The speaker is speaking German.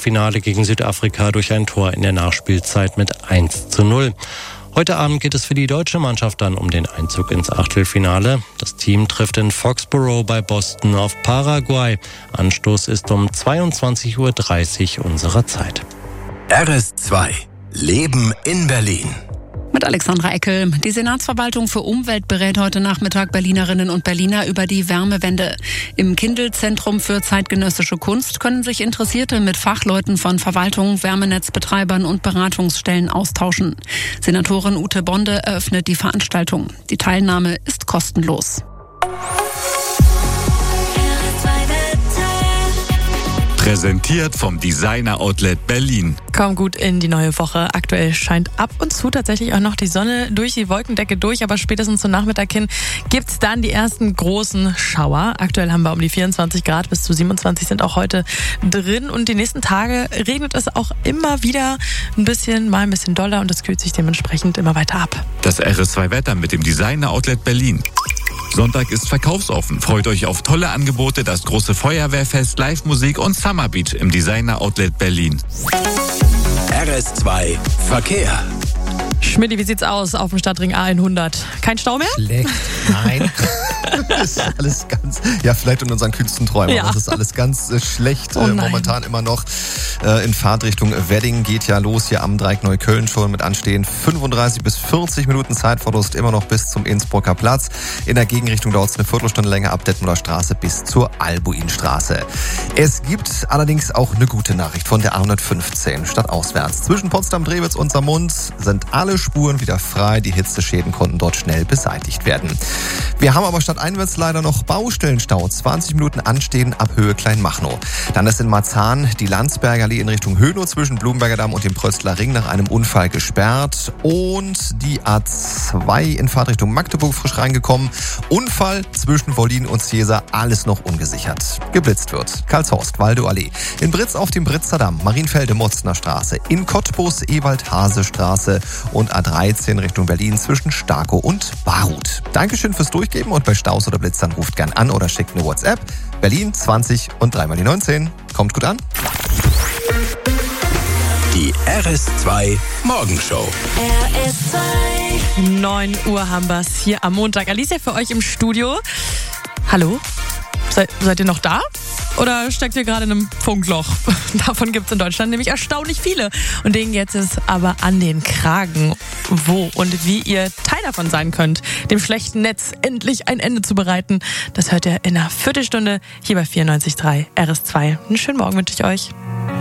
Achtelfinale gegen Südafrika durch ein Tor in der Nachspielzeit mit 1:0. Heute Abend geht es für die deutsche Mannschaft dann um den Einzug ins Achtelfinale. Das Team trifft in Foxborough bei Boston auf Paraguay. Anstoß ist um 22:30 Uhr unserer Zeit. RS2 Leben in Berlin. Mit Alexandra Eckel. Die Senatsverwaltung für Umwelt berät heute Nachmittag Berlinerinnen und Berliner über die Wärmewende. Im Kindl-Zentrum für zeitgenössische Kunst können sich Interessierte mit Fachleuten von Verwaltung, Wärmenetzbetreibern und Beratungsstellen austauschen. Senatorin Ute Bonde eröffnet die Veranstaltung. Die Teilnahme ist kostenlos. Präsentiert vom Designer Outlet Berlin. Kaum gut in die neue Woche. Aktuell scheint ab und zu tatsächlich auch noch die Sonne durch die Wolkendecke durch, aber spätestens zum Nachmittag hin gibt's dann die ersten großen Schauer. Aktuell haben wir um die 24 Grad, bis zu 27 sind auch heute drin und die nächsten Tage regnet es auch immer wieder mal ein bisschen doller und es kühlt sich dementsprechend immer weiter ab. Das RS2-Wetter mit dem Designer Outlet Berlin. Sonntag ist verkaufsoffen. Freut euch auf tolle Angebote, das große Feuerwehrfest, Live-Musik und Summer Beach im Designer Outlet Berlin. RS2 Verkehr. Schmidti, wie sieht's aus auf dem Stadtring A100? Kein Stau mehr? Schlecht. Nein. Das ist alles ganz, vielleicht in unseren kühnsten Träumen. Ja. Das ist alles ganz schlecht. Oh momentan immer noch in Fahrtrichtung Wedding geht ja los hier am Dreieck Neukölln schon mit anstehen 35 bis 40 Minuten Zeitverlust immer noch bis zum Innsbrucker Platz. In der Gegenrichtung dauert es eine Viertelstunde länger ab Detmolder Straße bis zur Albuinstraße. Es gibt allerdings auch eine gute Nachricht von der A115 stadtauswärts. Zwischen Potsdam-Drewitz und Saarmund sind alle Spuren wieder frei. Die Hitzeschäden konnten dort schnell beseitigt werden. Wir haben aber stadteinwärts leider noch Baustellenstau. 20 Minuten anstehen ab Höhe Kleinmachnow. Dann ist in Marzahn die Landsberger Allee in Richtung Höhnow zwischen Blumenberger Damm und dem Pröstler Ring nach einem Unfall gesperrt. Und die A2 in Fahrtrichtung Magdeburg frisch reingekommen. Unfall zwischen Wollin und Cäsar, alles noch ungesichert. Geblitzt wird. Karlshorst, Waldow Allee. In Britz auf dem Britzer Damm, Marienfelde, Motzner Straße. In Cottbus, Ewald-Hase-Straße und A13 Richtung Berlin zwischen Starkow und Barut. Dankeschön fürs Durchgeben und bei Staus oder Blitzern ruft gern an oder schickt eine WhatsApp. Berlin 20 und 3 mal die 19. Kommt gut an. Die RS2 Morgenshow. RS2. 9 Uhr haben wir's hier am Montag. Alicia für euch im Studio. Hallo? Seid ihr noch da? Oder steckt ihr gerade in einem Funkloch? Davon gibt's in Deutschland nämlich erstaunlich viele. Und denen geht es aber an den Kragen. Wo und wie ihr Teil davon sein könnt, dem schlechten Netz endlich ein Ende zu bereiten, das hört ihr in einer Viertelstunde hier bei 94.3 RS2. Einen schönen Morgen wünsche ich euch.